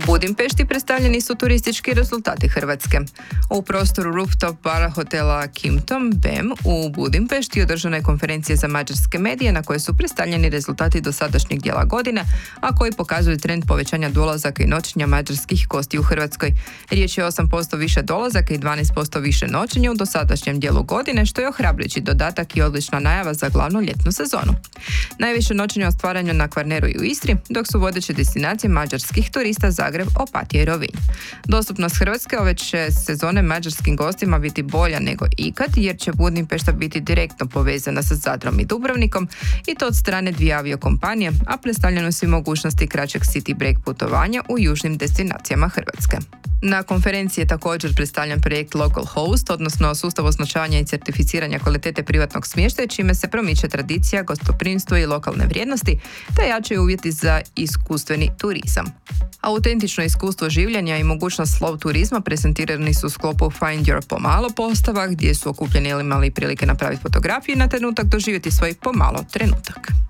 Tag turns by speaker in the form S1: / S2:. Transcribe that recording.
S1: Budimpešti predstavljeni su turistički rezultati Hrvatske. U prostoru rooftop bara hotela Kimpton BEM u Budimpešti održana je konferencija za mađarske medije na kojoj su predstavljeni rezultati dosadašnjeg dijela godine, a koji pokazuju trend povećanja dolazaka i noćenja mađarskih gostiju u Hrvatskoj. Riječ je o 8% više dolazaka i 12% više noćenja u dosadašnjem dijelu godine, što je ohrabrujući dodatak i odlična najava za glavnu ljetnu sezonu. Najviše noćenja ostvareno na Kvarneru i u Istri, dok su vodeće destinacije mađarskih turista Zagreb, Opatija i Rovinj. Dostupnost Hrvatske ove će sezone mađarskim gostima biti bolja nego ikad, jer će Budimpešta biti direktno povezana sa Zadrom i Dubrovnikom, i to od strane dvije aviokompanije, a predstavljeno su i mogućnosti kraćeg city break putovanja u južnim destinacijama Hrvatske. Na konferenciji je također predstavljen projekt Local Host, odnosno sustav označavanja i certificiranja kvalitete privatnog smještaja, čime se promiče tradicija, gostoprimstvo i lokalne vrijednosti, te jačaju uvjeti za iskustveni turizam. Autentično iskustvo življenja i mogućnost slow turizma prezentirani su u sklopu Find Your Pomalo postava, gdje su okupljeni ili imali prilike napraviti fotografiju i na trenutak doživjeti svoj pomalo trenutak.